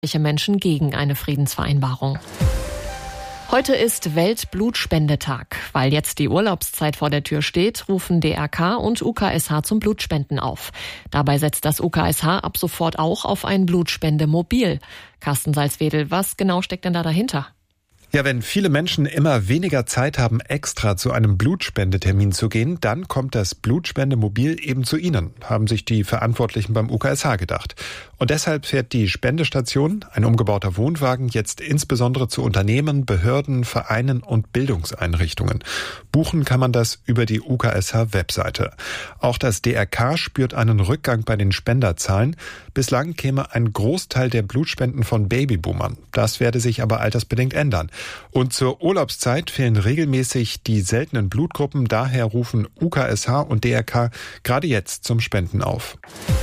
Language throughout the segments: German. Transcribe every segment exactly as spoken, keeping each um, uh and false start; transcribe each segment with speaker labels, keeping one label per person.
Speaker 1: Menschen gegen eine Friedensvereinbarung. Heute ist Weltblutspendetag. Weil jetzt die Urlaubszeit vor der Tür steht, rufen D R K und U K S H zum Blutspenden auf. Dabei setzt das U K S H ab sofort auch auf ein Blutspendemobil. Carsten Salzwedel, was genau steckt denn da dahinter?
Speaker 2: Ja, wenn viele Menschen immer weniger Zeit haben, extra zu einem Blutspendetermin zu gehen, dann kommt das Blutspendemobil eben zu Ihnen, haben sich die Verantwortlichen beim U K S H gedacht. Und deshalb fährt die Spendestation, ein umgebauter Wohnwagen, jetzt insbesondere zu Unternehmen, Behörden, Vereinen und Bildungseinrichtungen. Buchen kann man das über die U K S H-Webseite. Auch das D R K spürt einen Rückgang bei den Spenderzahlen. Bislang käme ein Großteil der Blutspenden von Babyboomern. Das werde sich aber altersbedingt ändern. Und zur Urlaubszeit fehlen regelmäßig die seltenen Blutgruppen. Daher rufen U K S H und D R K gerade jetzt zum Spenden auf.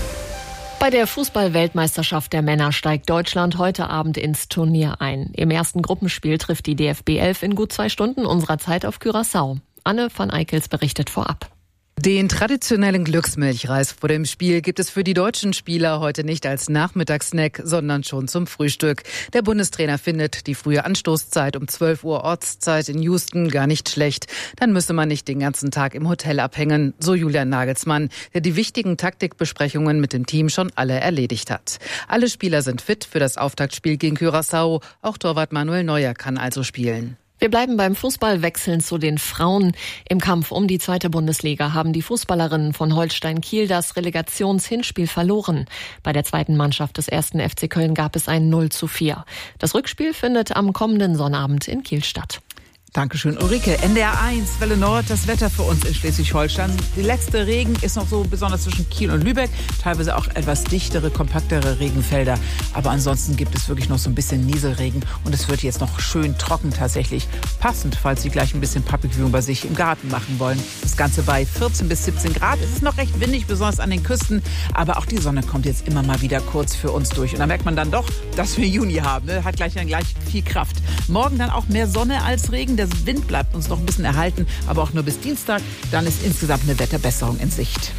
Speaker 1: Bei der Fußball-Weltmeisterschaft der Männer steigt Deutschland heute Abend ins Turnier ein. Im ersten Gruppenspiel trifft die D F B elf in gut zwei Stunden unserer Zeit auf Curaçao. Anne van Eickels berichtet vorab.
Speaker 3: Den traditionellen Glücksmilchreis vor dem Spiel gibt es für die deutschen Spieler heute nicht als Nachmittagssnack, sondern schon zum Frühstück. Der Bundestrainer findet die frühe Anstoßzeit um zwölf Uhr Ortszeit in Houston gar nicht schlecht. Dann müsse man nicht den ganzen Tag im Hotel abhängen, so Julian Nagelsmann, der die wichtigen Taktikbesprechungen mit dem Team schon alle erledigt hat. Alle Spieler sind fit für das Auftaktspiel gegen Curaçao. Auch Torwart Manuel Neuer kann also spielen.
Speaker 1: Wir bleiben beim Fußball, wechseln zu den Frauen. Im Kampf um die zweite Bundesliga haben die Fußballerinnen von Holstein Kiel das Relegationshinspiel verloren. Bei der zweiten Mannschaft des ersten F C Köln gab es ein null zu vier. Das Rückspiel findet am kommenden Sonnabend in Kiel statt.
Speaker 4: Dankeschön, Ulrike. N D R eins, Welle Nord, das Wetter für uns in Schleswig-Holstein. Die letzte Regen ist noch so besonders zwischen Kiel und Lübeck. Teilweise auch etwas dichtere, kompaktere Regenfelder. Aber ansonsten gibt es wirklich noch so ein bisschen Nieselregen. Und es wird jetzt noch schön trocken tatsächlich. Passend, falls Sie gleich ein bisschen Public Viewing bei sich im Garten machen wollen. Das Ganze bei vierzehn bis siebzehn Grad. Es ist noch recht windig, besonders an den Küsten. Aber auch die Sonne kommt jetzt immer mal wieder kurz für uns durch. Und da merkt man dann doch, dass wir Juni haben. Ne? Hat gleich, gleich viel Kraft. Morgen dann auch mehr Sonne als Regen. Der Wind bleibt uns noch ein bisschen erhalten, aber auch nur bis Dienstag. Dann ist insgesamt eine Wetterbesserung in Sicht.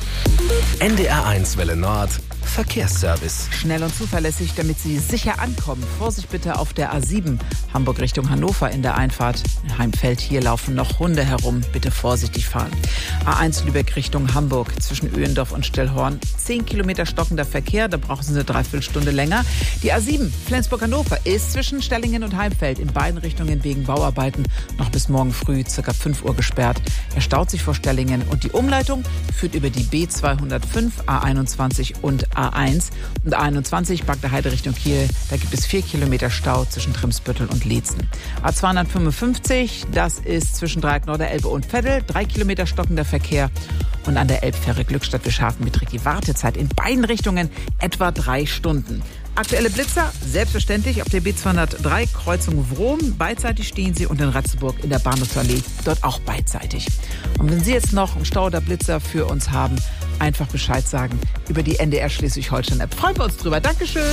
Speaker 5: N D R eins Welle Nord, Verkehrsservice.
Speaker 4: Schnell und zuverlässig, damit Sie sicher ankommen. Vorsicht bitte auf der A sieben, Hamburg Richtung Hannover in der Einfahrt. In Heimfeld, hier laufen noch Hunde herum. Bitte vorsichtig fahren. A eins Lübeck Richtung Hamburg, zwischen Öhendorf und Stellhorn. zehn Kilometer stockender Verkehr, da brauchen Sie eine Dreiviertelstunde länger. Die A sieben, Flensburg-Hannover, ist zwischen Stellingen und Heimfeld in beiden Richtungen wegen Bauarbeiten noch bis morgen früh circa fünf Uhr gesperrt. Er staut sich vor Stellingen und die Umleitung führt über die B zweihundertfünf, A einundzwanzig und A eins. Und A einundzwanzig, Bagda Heide Richtung Kiel, da gibt es vier Kilometer Stau zwischen Trimsbüttel und Leetzen. A zweihundertfünfundfünfzig, das ist zwischen Dreieck Norderelbe und Veddel, drei Kilometer stockender Verkehr. Und an der Elbfähre Glückstadt Wischhafen beträgt die Wartezeit in beiden Richtungen etwa drei Stunden. Aktuelle Blitzer, selbstverständlich auf der B zweihundertdrei Kreuzung Wrom. Beidseitig stehen sie und in Ratzeburg in der Bahnhofsallee, dort auch beidseitig. Und wenn Sie jetzt noch einen Stau oder Blitzer für uns haben, einfach Bescheid sagen über die N D R Schleswig-Holstein-App. Freuen wir uns drüber. Dankeschön.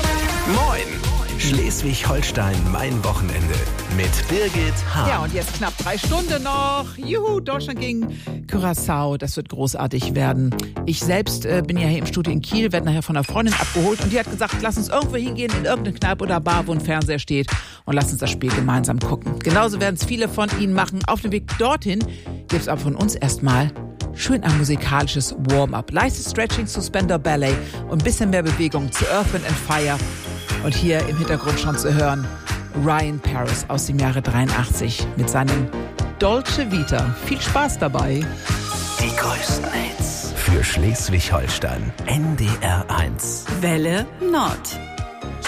Speaker 5: Moin! Schleswig-Holstein, mein Wochenende mit Birgit Hahn.
Speaker 4: Ja, und jetzt knapp drei Stunden noch. Juhu, Deutschland gegen Curaçao. Das wird großartig werden. Ich selbst äh, bin ja hier im Studio in Kiel, werde nachher von einer Freundin abgeholt. Und die hat gesagt, lass uns irgendwo hingehen, in irgendeine Kneipe oder Bar, wo ein Fernseher steht. Und lass uns das Spiel gemeinsam gucken. Genauso werden es viele von Ihnen machen. Auf dem Weg dorthin gibt es aber von uns erstmal schön ein musikalisches Warm-up. Leichtes Stretching, Suspender Ballet und ein bisschen mehr Bewegung zu Earth, Wind and Fire. Und hier im Hintergrund schon zu hören, Ryan Paris aus dem Jahre dreiundachtzig mit seinem Dolce Vita. Viel Spaß dabei.
Speaker 5: Die größten Hits für Schleswig-Holstein. N D R eins.
Speaker 6: Welle Nord.